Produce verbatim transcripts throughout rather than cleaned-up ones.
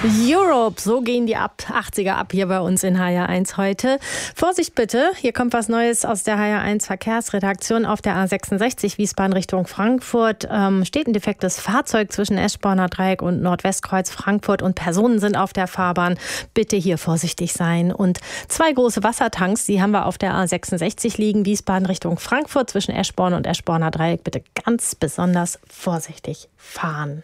Europe, so gehen die ab achtziger ab hier bei uns in H R eins heute. Vorsicht bitte, hier kommt was Neues aus der H R eins Verkehrsredaktion. Auf der A sechsundsechzig Wiesbaden Richtung Frankfurt ähm, steht ein defektes Fahrzeug zwischen Eschborner Dreieck und Nordwestkreuz Frankfurt und Personen sind auf der Fahrbahn. Bitte hier vorsichtig sein. Und zwei große Wassertanks, die haben wir auf der A sechsundsechzig liegen, Wiesbaden Richtung Frankfurt zwischen Eschborn und Eschborner Dreieck. Bitte ganz besonders vorsichtig fahren.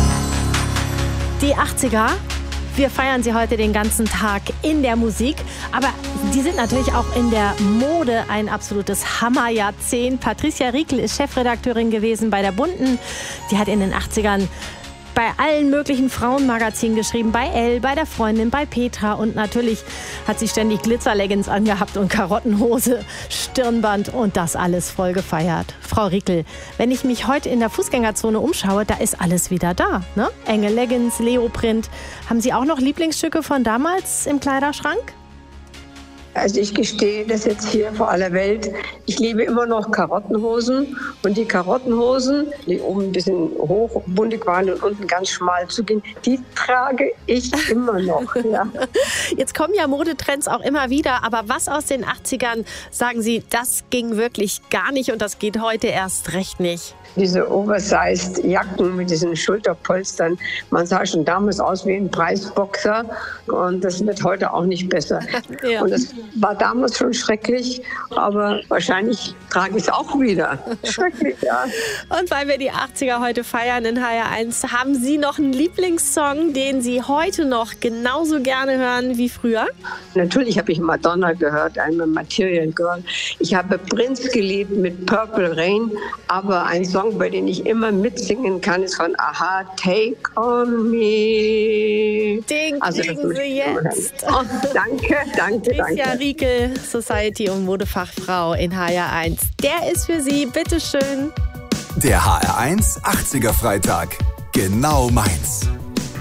Die achtziger, wir feiern sie heute den ganzen Tag in der Musik, aber die sind natürlich auch in der Mode ein absolutes Hammerjahrzehnt. Patricia Riekel ist Chefredakteurin gewesen bei der Bunten. Die hat in den achtzigern bei allen möglichen Frauenmagazinen geschrieben, bei Elle, bei der Freundin, bei Petra und natürlich hat sie ständig Glitzerleggings angehabt und Karottenhose, Stirnband und das alles voll gefeiert. Frau Riekel, wenn ich mich heute in der Fußgängerzone umschaue, da ist alles wieder da, ne? Enge Leggings, Leoprint. Haben Sie auch noch Lieblingsstücke von damals im Kleiderschrank? Also ich gestehe das jetzt hier vor aller Welt. Ich liebe immer noch Karottenhosen. Und die Karottenhosen, die oben ein bisschen hochbundig waren und unten ganz schmal zugingen, die trage ich immer noch. Ja. Jetzt kommen ja Modetrends auch immer wieder. Aber was aus den achtzigern, sagen Sie, das ging wirklich gar nicht und das geht heute erst recht nicht? Diese oversized Jacken mit diesen Schulterpolstern. Man sah schon damals aus wie ein Preisboxer und das wird heute auch nicht besser. Ja. Und das war damals schon schrecklich, aber wahrscheinlich trage ich es auch wieder. Schrecklich, ja. Und weil wir die achtziger heute feiern in H R eins, haben Sie noch einen Lieblingssong, den Sie heute noch genauso gerne hören wie früher? Natürlich habe ich Madonna gehört, einmal Material Girl. Ich habe Prince geliebt mit Purple Rain, aber ein Song, bei dem ich immer mitsingen kann, ist von Aha, Take on Me. Den also, kriegen Sie jetzt. Oh, danke, danke, danke. Patricia Riekel, Society- und Modefachfrau in H R eins. Der ist für Sie, bitteschön. Der H R eins achtziger Freitag. Genau meins.